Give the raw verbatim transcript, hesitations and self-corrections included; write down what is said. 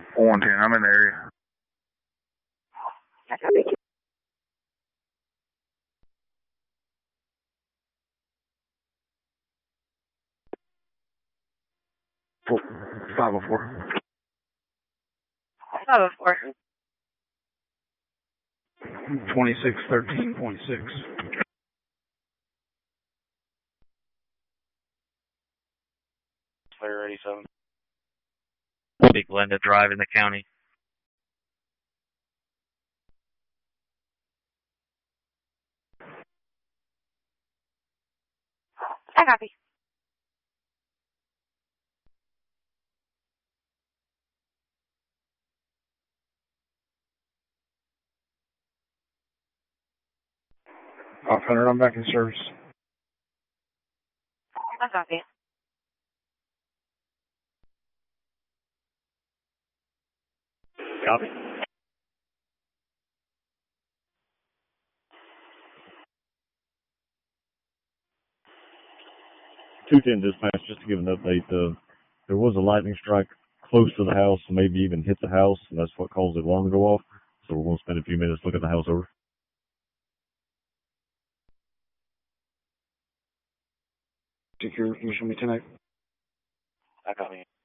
one ten, I'm in the area. Four, five oh four. five oh four. twenty-six thirteen point six. Player eighty-seven. Big Glenda Drive in the county. I copy. five hundred, I'm back in service. I copy. Copy. two ten dispatch, just to give an update, uh, there was a lightning strike close to the house, maybe even hit the house, and that's what caused the alarm to go off. So we're going to spend a few minutes looking at the house over. Secure, you show me tonight. I copy.